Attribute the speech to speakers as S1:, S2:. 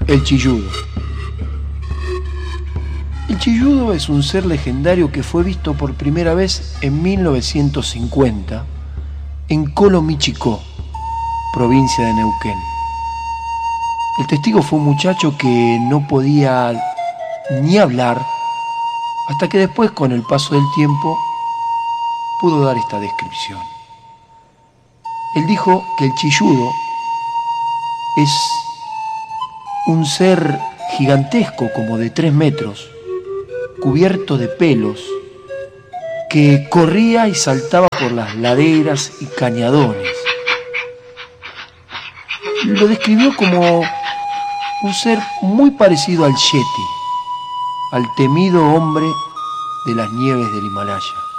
S1: El chilludo. El chilludo es un ser legendario que fue visto por primera vez en 1950 en Colomichicó, provincia de Neuquén. El testigo fue un muchacho que no podía ni hablar, hasta que después, con el paso del tiempo, pudo dar esta descripción. Él dijo que el chilludo es un ser gigantesco, como de 3 metros, cubierto de pelos, que corría y saltaba por las laderas y cañadones. Lo describió como un ser muy parecido al Yeti, al temido hombre de las nieves del Himalaya.